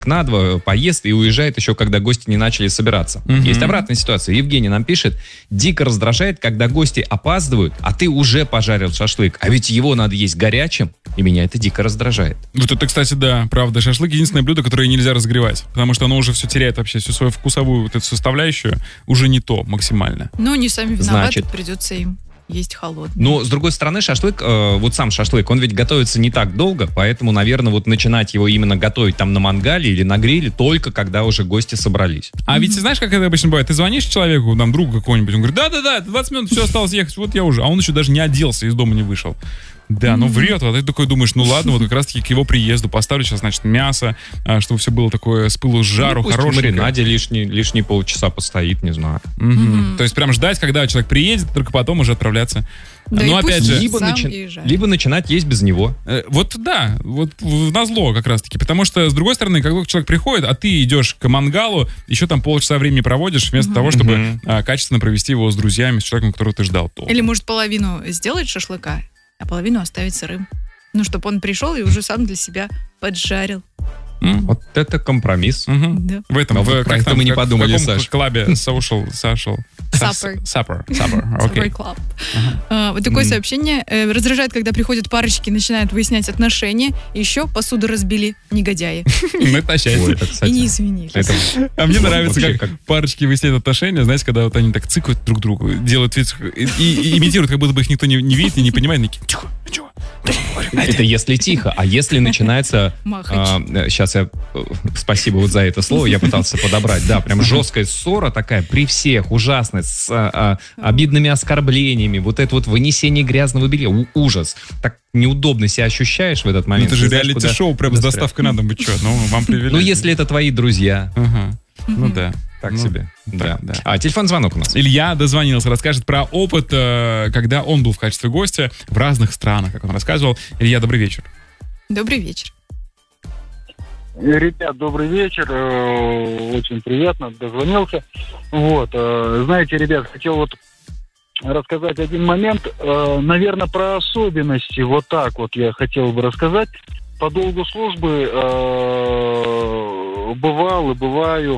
на 2 поест и уезжает еще, когда гости не начали собираться. Есть обратная ситуация. Евгений нам пишет: дико раздражает, когда гости опаздывают, а ты уже пожарил шашлык, а ведь его надо есть горячим, и меня это дико раздражает. Вот это, кстати, да, правда. Шашлык — единственное блюдо, которое нельзя разогревать, потому что оно уже все теряет вообще, всю свою вкусовую вот эту составляющую, уже не то максимально. Ну, не сами виноваты, придется им есть холодный. Но, с другой стороны, шашлык, вот сам шашлык, он ведь готовится не так долго, поэтому, наверное, вот начинать его именно готовить там на мангале или на гриле только когда уже гости собрались. А ведь знаешь, как это обычно бывает? Ты звонишь человеку, там, другу какому-нибудь, он говорит: да-да-да, 20 минут, все, осталось ехать, вот я уже. А он еще даже не оделся, из дома не вышел. Да, ну врет, а ты такой думаешь, ну ладно, вот как раз-таки к его приезду поставлю сейчас, значит, мясо, чтобы все было такое с пылу с жару, хорошее. В маринаде лишние полчаса постоит, не знаю. То есть прям ждать, когда человек приедет, только потом уже отправляться. Да, но опять же, либо начинать есть без него. Вот да, вот назло как раз-таки, потому что, с другой стороны, когда человек приходит, а ты идешь к мангалу, еще там полчаса времени проводишь, вместо того, чтобы качественно провести его с друзьями, с человеком, которого ты ждал. Или, может, половину сделать шашлыка, а половину оставить сырым. Ну, чтобы он пришел и уже сам для себя поджарил. Вот это компромисс. Да. В этом, про это мы не подумали, Саш. В клабе Social Supper Окей. Club. Вот такое сообщение. Раздражает, когда приходят парочки и начинают выяснять отношения. Еще посуду разбили негодяи. И не извинились. А мне нравится, как парочки выясняют отношения. Знаете, когда вот они так цыкают друг другу, делают вид и имитируют, как будто бы их никто не видит и не понимает. Тихо, ничего. Это если тихо, а если начинается... Сейчас я... Спасибо вот за это слово, я пытался подобрать. Да, прям жесткая ссора такая при всех, ужасная, с обидными оскорблениями, вот это вот вынесение грязного белья, ужас. Так неудобно себя ощущаешь в этот момент. Это же реалити-шоу прям с доставкой на дом. Вы что? Ну, вам привели. Ну, если это твои друзья. Ну да. Так себе. Да. А телефон-звонок у нас. Илья дозвонился, расскажет про опыт, когда он был в качестве гостя в разных странах, как он рассказывал. Илья, добрый вечер. Добрый вечер. Ребят, добрый вечер. Очень приятно, дозвонился. Вот, знаете, ребят, хотел вот рассказать один момент. Наверное, про особенности. Вот так вот я хотел бы рассказать. По долгу службы бывал и бываю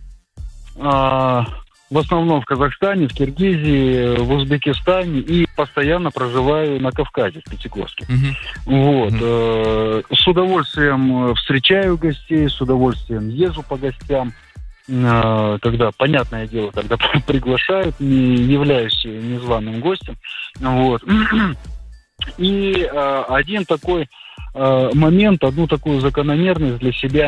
в основном в Казахстане, в Киргизии, в Узбекистане и постоянно проживаю на Кавказе, в Пятигорске. Вот. С удовольствием встречаю гостей, с удовольствием езжу по гостям, когда, понятное дело, когда приглашают, не являюсь незваным гостем. Вот. И один такой момент, одну такую закономерность для себя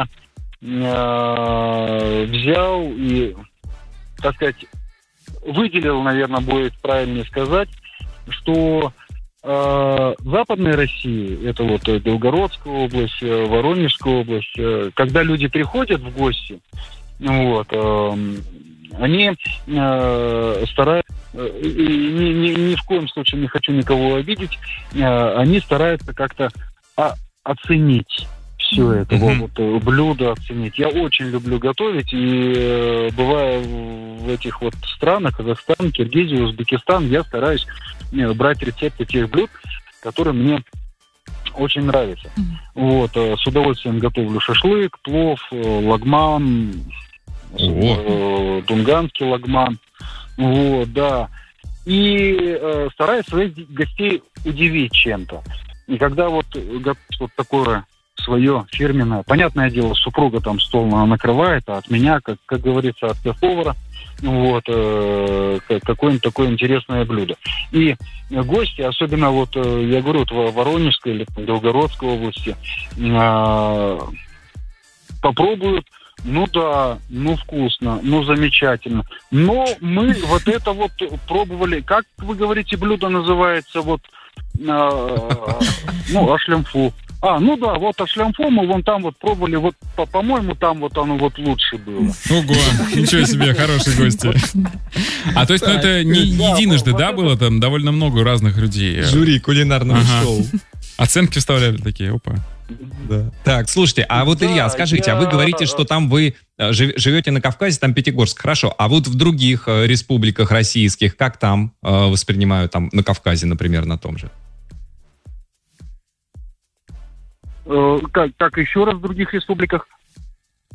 взял и, так сказать, выделил, наверное, будет правильнее сказать, что в Западной России, это вот Белгородская область, Воронежская область, когда люди приходят в гости, вот, они стараются, ни в коем случае не хочу никого обидеть, они стараются как-то оценить все это, вот, блюдо оценить. Я очень люблю готовить, и бывая в этих вот странах, Казахстан, Киргизия, Узбекистан, я стараюсь брать рецепты тех блюд, которые мне очень нравятся. Вот, с удовольствием готовлю шашлык, плов, лагман, дунганский лагман. Вот, да. И стараюсь своих гостей удивить чем-то. И когда вот что-то такое свое фирменное, понятное дело, супруга там стол накрывает, а от меня, как говорится, от повара, вот, какое-нибудь такое интересное блюдо. И гости, особенно вот, я говорю, вот в Воронежской или Белгородской области, попробуют, ну да, ну вкусно, ну замечательно. Но мы вот это вот пробовали, как вы говорите, блюдо называется, вот, ну, ашлямфу. Ну да, вот ашлямфу мы вон там вот пробовали, вот, по-моему, там вот оно вот лучше было. Ого, ничего себе, хорошие гости. А то есть, ну это не единожды, да, было там довольно много разных людей? Жюри кулинарного шоу. Оценки вставляли такие, опа. Да. Так, слушайте, а вот, Илья, скажите, а вы говорите, что там вы живете на Кавказе, там Пятигорск, хорошо, а вот в других республиках российских, как там воспринимают, там на Кавказе, например, на том же? Как еще раз в других республиках?